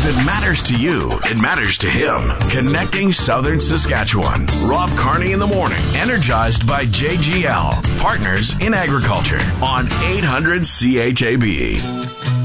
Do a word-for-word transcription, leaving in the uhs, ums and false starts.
If it matters to you, it matters to him. Connecting Southern Saskatchewan. Rob Carney in the morning. Energized by J G L. Partners in Agriculture on eight hundred C H A B.